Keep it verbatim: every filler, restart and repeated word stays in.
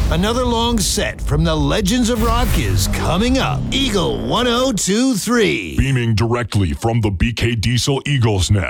Another long set from the Legends of Rock is coming up. Eagle one oh two three. Beaming directly from the B K Diesel Eagles Nest.